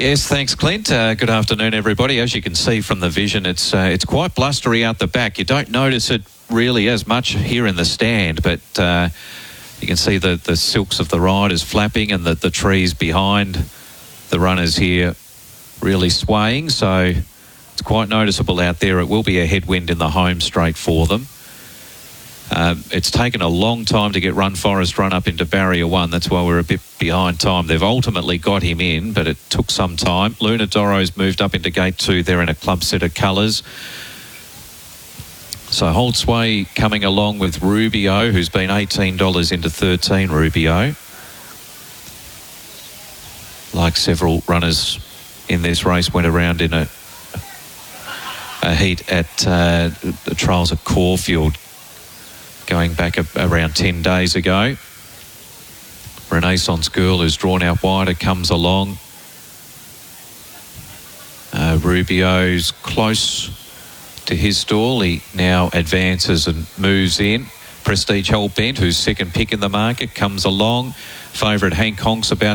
Yes, thanks, Clint. Good afternoon, everybody. As you can see from the vision, it's quite blustery out the back. You don't notice it really as much here in the stand, but you can see the silks of the riders flapping and the trees behind the runners here really swaying. So it's quite noticeable out there. It will be a headwind in the home straight for them. It's taken a long time to get Run Forest Run up into barrier 1. That's why we're a bit behind time. They've ultimately got him in, but it took some time. Luna Doro's moved up into gate 2 there in a club set of colours. So Hold Sway coming along with Rubio, who's been $18 into 13, Rubio. Like several runners in this race, went around in a heat at the trials at Caulfield going back around 10 days ago. Renaissance Girl, who's drawn out wider, comes along. Rubio's close to his stall. He now advances and moves in. Prestige Hellbent, who's second pick in the market, comes along. Favourite Hank Honk's about